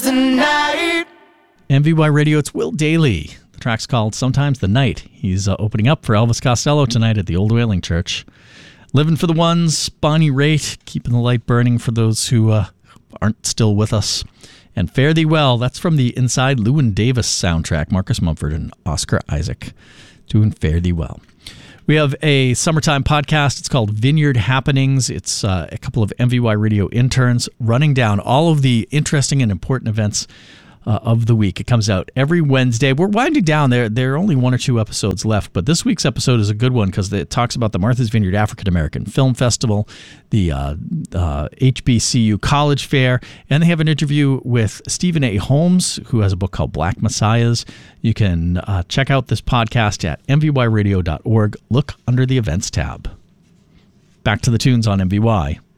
tonight. MVY Radio, it's Will Daly. The track's called Sometimes the Night. He's opening up for Elvis Costello tonight at the Old Whaling Church. Living for the Ones, Bonnie Raitt, keeping the light burning for those who aren't still with us. And Fare Thee Well, that's from the Inside Llewyn Davis soundtrack. Marcus Mumford and Oscar Isaac doing Fare Thee Well. We have a summertime podcast. It's called Vineyard Happenings. It's a couple of MVY Radio interns running down all of the interesting and important events of the week. It comes out every Wednesday. We're winding down. There are only one or two episodes left, but this week's episode is a good one because it talks about the Martha's Vineyard African American Film Festival, the HBCU College Fair, and they have an interview with Stephen A. Holmes, who has a book called Black Messiahs. You can check out this podcast at mvyradio.org. Look under the events tab. Back to the tunes on MVY.